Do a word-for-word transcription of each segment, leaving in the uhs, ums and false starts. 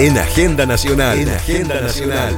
En Agenda Nacional. En Agenda Nacional.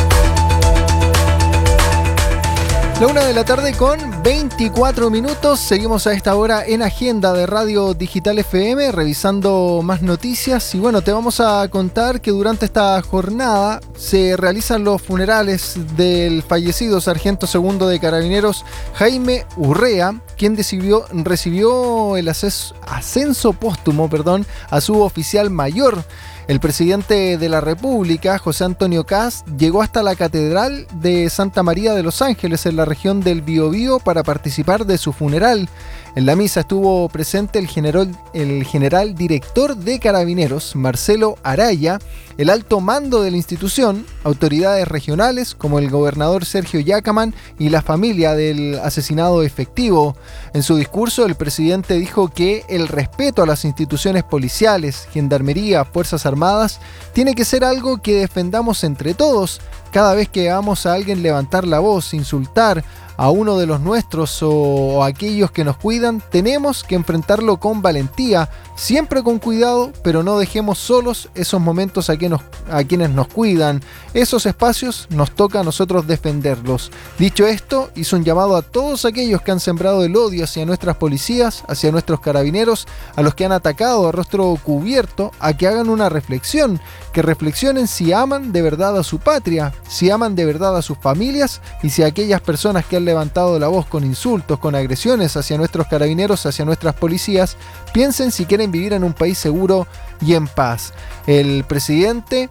La una de la tarde con veinticuatro minutos. Seguimos a esta hora en Agenda de Radio Digital F M, revisando más noticias. Y bueno, te vamos a contar que durante esta jornada se realizan los funerales del fallecido sargento segundo de Carabineros, Jaime Urrea, quien recibió, recibió el ascenso, ascenso póstumo perdón, a suboficial mayor. El presidente de la República, José Antonio Kast, llegó hasta la Catedral de Santa María de Los Ángeles, en la región del Biobío, para participar de su funeral. En la misa estuvo presente el general, el general director de Carabineros, Marcelo Araya, el alto mando de la institución, autoridades regionales como el gobernador Sergio Yacamán y la familia del asesinado efectivo. En su discurso, el presidente dijo que el respeto a las instituciones policiales, gendarmería, fuerzas armadas, tiene que ser algo que defendamos entre todos. Cada vez que veamos a alguien levantar la voz, insultar a uno de los nuestros o a aquellos que nos cuidan, tenemos que enfrentarlo con valentía, siempre con cuidado, pero no dejemos solos esos momentos a, que nos, a quienes nos cuidan. Esos espacios nos toca a nosotros defenderlos. Dicho esto, hizo un llamado a todos aquellos que han sembrado el odio hacia nuestras policías, hacia nuestros carabineros, a los que han atacado a rostro cubierto, a que hagan una reflexión, que reflexionen si aman de verdad a su patria, si aman de verdad a sus familias y si aquellas personas que han levantado la voz con insultos, con agresiones hacia nuestros carabineros, hacia nuestras policías, piensen si quieren vivir en un país seguro y en paz. El presidente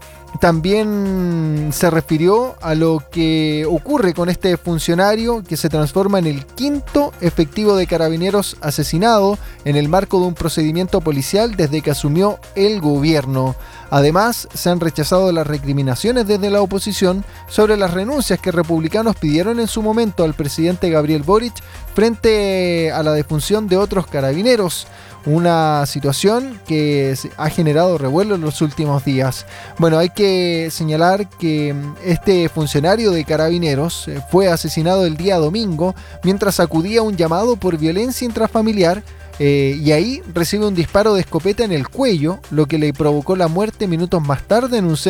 también se refirió a lo que ocurre con este funcionario que se transforma en el quinto efectivo de Carabineros asesinado en el marco de un procedimiento policial desde que asumió el gobierno. Además, se han rechazado las recriminaciones desde la oposición sobre las renuncias que republicanos pidieron en su momento al presidente Gabriel Boric frente a la defunción de otros carabineros. Una situación que ha generado revuelo en los últimos días. Bueno, hay que señalar que este funcionario de Carabineros fue asesinado el día domingo mientras acudía a un llamado por violencia intrafamiliar. Eh, y ahí recibe un disparo de escopeta en el cuello, lo que le provocó la muerte minutos más tarde en un centro